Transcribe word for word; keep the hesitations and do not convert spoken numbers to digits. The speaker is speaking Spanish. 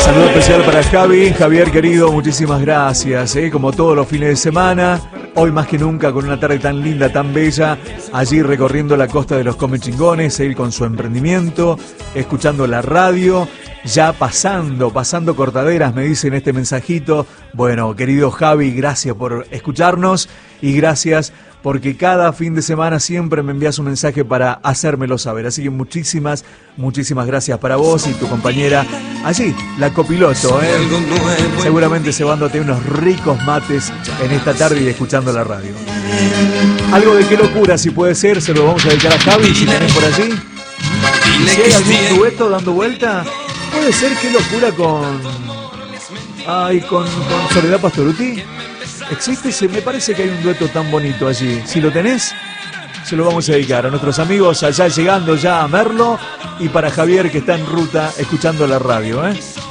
Saludo especial para Javi. Javier, querido, muchísimas gracias. ¿eh? Como todos los fines de semana, hoy más que nunca con una tarde tan linda, tan bella, allí recorriendo la costa de los Comechingones, él con su emprendimiento, escuchando la radio, ya pasando, pasando cortaderas, me dice en este mensajito. Bueno, querido Javi, gracias por escucharnos y gracias porque cada fin de semana siempre me envías un mensaje para hacérmelo saber. Así que muchísimas, muchísimas gracias para vos y tu compañera allí, la copiloto, ¿eh? Seguramente cebándote unos ricos mates en esta tarde y escuchando la radio. Algo de qué locura, si puede ser, se lo vamos a dedicar a Javi, si tenés por allí. Si hay algún dueto dando vuelta, puede ser qué locura con... Ay, con, con Soledad Pastorutti. ¿Existe? Se, me parece que hay un dueto tan bonito allí. Si lo tenés, se lo vamos a dedicar a nuestros amigos allá llegando ya a Merlo y para Javier que está en ruta escuchando la radio, ¿eh?